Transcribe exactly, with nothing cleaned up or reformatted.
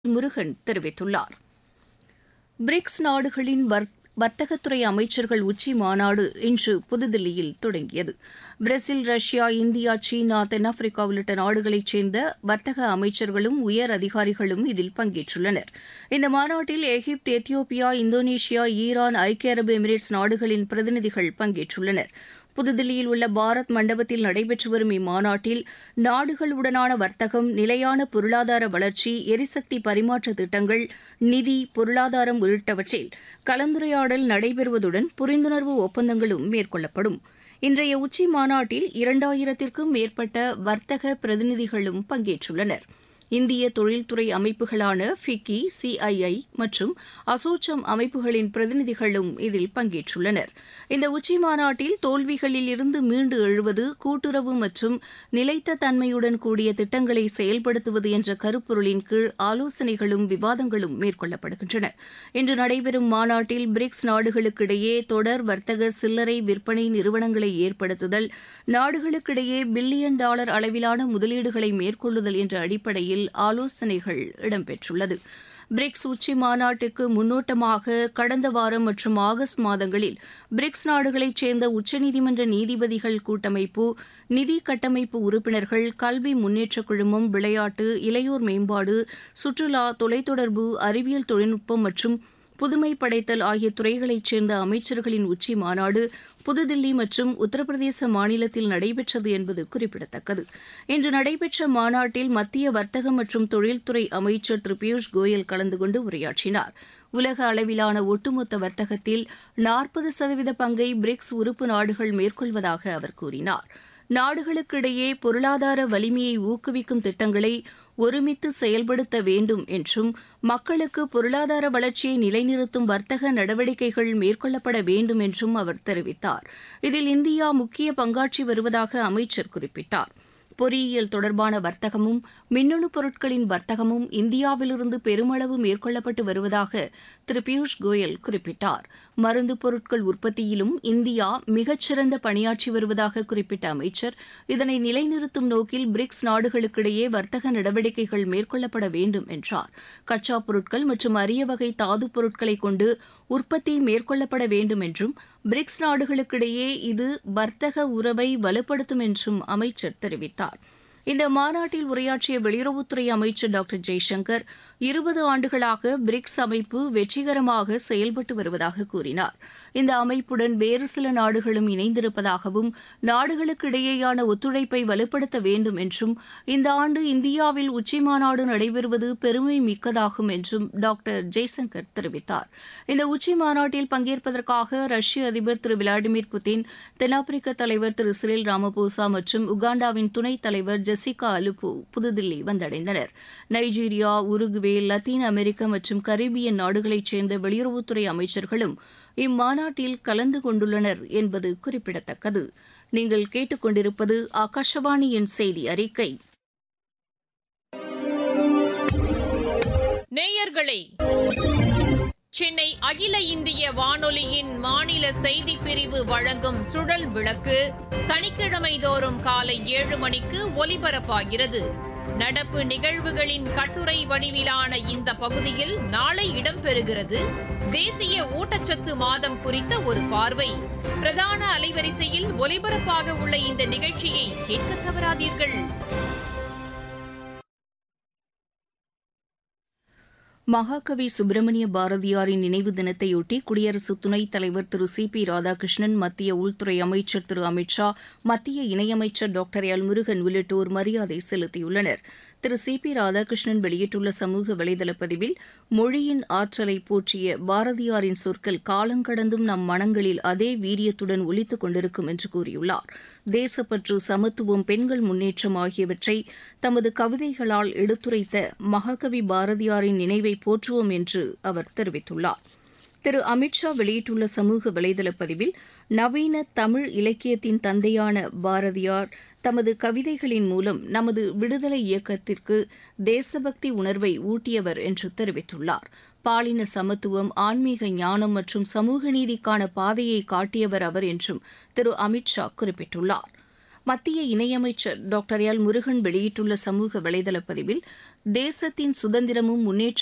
முருகன் தெரிவித்துள்ளார். பிரிக்ஸ் நாடுகளின் வர்த்தகத்துறை அமைச்சர்கள் உச்சி மாநாடு இன்று புதுதில்லியில் தொடங்கியது. பிரேசில், ரஷ்யா, இந்தியா, சீனா, தென்னாப்பிரிக்கா உள்ளிட்ட நாடுகளைச் சேர்ந்த வர்த்தக அமைச்சர்களும் உயர் அதிகாரிகளும் இதில் பங்கேற்றுள்ளனர். இந்த மாநாட்டில் எகிப்து, எத்தியோப்பியா, இந்தோனேஷியா, ஈரான், ஐக்கிய அரபு எமிரேட்ஸ் நாடுகளின் பிரதிநிதிகள் பங்கேற்றுள்ளனர். புதுதில்லியில் உள்ள பாரத் மண்டபத்தில் நடைபெற்று வரும் இம்மாநாட்டில் நாடுகளுடனான வர்த்தகம், நிலையான பொருளாதார வளர்ச்சி, எரிசக்தி பரிமாற்ற திட்டங்கள், நிதி, பொருளாதாரம் உள்ளிட்டவற்றில் கலந்துரையாடல் நடைபெறுவதுடன் புரிந்துணர்வு ஒப்பந்தங்களும் மேற்கொள்ளப்படும். இன்றைய உச்சி மாநாட்டில் இரண்டாயிரத்திற்கும் மேற்பட்ட வர்த்தக பிரதிநிதிகளும் பங்கேற்றுள்ளனர். இந்திய தொழில்துறை அமைப்புகளான ஃபிக்கி, சிஐஐ மற்றும் அசோச்சம் அமைப்புகளின் பிரதிநிதிகளும் இதில் பங்கேற்றுள்ளனர். இந்த உச்சி மாநாட்டில் தோல்விகளில் இருந்து மீண்டு எழுவது, கூட்டுறவு மற்றும் நிலைத்த தன்மையுடன் கூடிய திட்டங்களை செயல்படுத்துவது என்ற கருப்பொருளின் கீழ் ஆலோசனைகளும் விவாதங்களும் மேற்கொள்ளப்படுகின்றன. இன்று நடைபெறும் மாநாட்டில் பிரிக்ஸ் நாடுகளுக்கிடையே தொடர் வர்த்தக சில்லறை விற்பனை நிறுவனங்களை ஏற்படுத்துதல், நாடுகளுக்கிடையே பில்லியன் டாலர் அளவிலான முதலீடுகளை மேற்கொள்ளுதல் என்ற அடிப்படையில் ஆலோசனைகள் இடம்பெற்றுள்ளது. பிரிக்ஸ் உச்சி மாநாட்டுக்கு முன்னோட்டமாக கடந்த வாரம் மற்றும் ஆகஸ்ட் மாதங்களில் பிரிக்ஸ் நாடுகளைச் சேர்ந்த உச்சநீதிமன்ற நீதிபதிகள் கூட்டமைப்பு, நிதி கட்டமைப்பு உறுப்பினர்கள், கல்வி முன்னேற்றக் குழுமம், விளையாட்டு, இளையோர் மேம்பாடு, சுற்றுலா, தொலைத்தொடர்பு, அறிவியல் தொழில்நுட்பம் மற்றும் புதுமை படைத்தல் ஆகிய துறைகளைச் சேர்ந்த அமைச்சர்களின் உச்சி மாநாடு புதுதில்லி மற்றும் உத்தரப்பிரதேச மாநிலத்தில் நடைபெற்றது என்பது குறிப்பிடத்தக்கது. இன்று நடைபெற்ற மாநாட்டில் மத்திய வர்த்தக மற்றும் தொழில்துறை அமைச்சர் திரு பியூஷ் கோயல் கலந்து கொண்டு உரையாற்றினார். உலக அளவிலான ஒட்டுமொத்த வர்த்தகத்தில் நாற்பது சதவீத பங்கை பிரிக்ஸ் உறுப்பு நாடுகள் மேற்கொள்வதாக அவர் கூறினார். நாடுகளுக்கிடையே பொருளாதார வலிமையை ஊக்குவிக்கும் திட்டங்களை ஒருமித்து செயல்படுத்த வேண்டும் என்றும், மக்களுக்கு பொருளாதார வளர்ச்சியை நிலைநிறுத்தும் வர்த்தக நடவடிக்கைகள் மேற்கொள்ளப்பட வேண்டும் என்றும் அவர் தெரிவித்தார். இதில் இந்தியா முக்கிய பங்காற்றி வருவதாக அமைச்சர் குறிப்பிட்டார். பொறியியல் தொடர்பான வர்த்தகமும், மின்னணு பொருட்களின் வர்த்தகமும் இந்தியாவிலிருந்து பெருமளவு மேற்கொள்ளப்பட்டு வருவதாக திரு பியூஷ் கோயல் குறிப்பிட்டார். மருந்து பொருட்கள் உற்பத்தியிலும் இந்தியா மிகச்சிறந்த பணியாற்றி வருவதாக குறிப்பிட்ட அமைச்சர், இதனை நிலைநிறுத்தும் நோக்கில் பிரிக்ஸ் நாடுகளுக்கிடையே வர்த்தக நடவடிக்கைகள் மேற்கொள்ளப்பட வேண்டும் என்றார். கச்சா பொருட்கள் மற்றும் அரிய வகை தாது பொருட்களை கொண்டு உற்பத்தி மேற்கொள்ளப்பட வேண்டும் என்றும், பிரிக்ஸ் நாடுகளுக்கிடையே இது வர்த்தக உறவை வலுப்படுத்தும் என்றும் அமைச்சர் தெரிவித்தார். இந்த மாநாட்டில் உரையாற்றிய வெளியுறவுத்துறை அமைச்சர் டாக்டர் ஜெய்சங்கர், இருபது ஆண்டுகளாக பிரிக்ஸ் அமைப்பு வெற்றிகரமாக செயல்பட்டு வருவதாக கூறினார். இந்த அமைப்புடன் வேறு சில நாடுகளும் இணைந்திருப்பதாகவும், நாடுகளுக்கு இடையேயான ஒத்துழைப்பை வலுப்படுத்த வேண்டும் என்றும், இந்த ஆண்டு இந்தியாவில் உச்சிமாநாடு நடைபெறுவது பெருமை மிக்கதாகும் என்றும் டாக்டர் ஜெய்சங்கர் தெரிவித்தார். இந்த உச்சி மாநாட்டில் பங்கேற்பதற்காக ரஷ்ய அதிபர் திரு விளாடிமிர் புட்டின், தென்னாப்பிரிக்க தலைவர் திரு சிரில் ராமபோசா மற்றும் உகாண்டாவின் துணைத் தலைவர் ஜெசிகா அலுப்பு புதுதில்லி வந்தடைந்தனர். நைஜீரியா, உருகுவே, லத்தீன் அமெரிக்க மற்றும் கரீபியன் நாடுகளைச் சேர்ந்த வெளியுறவுத்துறை அமைச்சர்களும் இம்மாநாட்டில் கலந்து கொண்டுள்ளனர் என்பது குறிப்பிடத்தக்கது. நீங்கள் கேட்டுக்கொண்டிருப்பது ஆகாஷவாணியின் செய்தி அறிக்கை. நேயர்களே, சென்னை அகில இந்திய வானொலியின் மாநில செய்திப் பிரிவு வழங்கும் சுழல் விளக்கு சனிக்கிழமை தோறும் காலை ஏழு மணிக்கு ஒலிபரப்பாகிறது. நடப்பு நிகழ்வுகளின் கட்டுரை வடிவிலான இந்த பகுதியில் நாளை இடம்பெறுகிறது தேசிய ஊட்டச்சத்து மாதம் குறித்த ஒரு பார்வை. பிரதான அலைவரிசையில் ஒலிபரப்பாக உள்ள இந்த நிகழ்ச்சியை கேட்க தவறாதீர்கள். மகாகவி சுப்பிரமணிய பாரதியாரின் நினைவு தினத்தையொட்டி குடியரசு துணைத் தலைவர் திரு சி பி ராதாகிருஷ்ணன், மத்திய உள்துறை அமைச்சர் திரு அமித் ஷா, மத்திய இணையமைச்சர் டாக்டர் எல் முருகன் உள்ளிட்டோர் மரியாதை செலுத்தியுள்ளனர். திரு சி பி ராதாகிருஷ்ணன் வெளியிட்டுள்ள சமூக வலைதள பதிவில், மொழியின் ஆற்றலை போற்றிய பாரதியாரின் சொற்கள் காலங்கடந்தும் நம் மனங்களில் அதே வீரியத்துடன் ஒலித்துக் கொண்டிருக்கும் என்று கூறியுள்ளார். தேசப்பற்று, சமத்துவம், பெண்கள் முன்னேற்றம் ஆகியவற்றை தமது கவிதைகளால் எடுத்துரைத்த மகாகவி பாரதியாரின் நினைவை போற்றுவோம் என்று அவர் தெரிவித்துள்ளார். திரு அமித் ஷா வெளியிட்டுள்ள சமூக வலைதள பதிவில், நவீன தமிழ் இலக்கியத்தின் தந்தையான பாரதியார் தமது கவிதைகளின் மூலம் நமது விடுதலை இயக்கத்திற்கு தேசபக்தி உணர்வை ஊட்டியவர் என்று தெரிவித்துள்ளார். பாலின சமத்துவம், ஆன்மீக ஞானம் மற்றும் சமூக நீதிக்கான பாதையை காட்டியவர் அவர் என்றும் திரு அமித் ஷா குறிப்பிட்டுள்ளார். மத்திய இணையமைச்சர் டாக்டர் எல் முருகன் வெளியிட்டுள்ள சமூக வலைதள பதிவில், தேசத்தின் சுதந்திரமும் முன்னேற்ற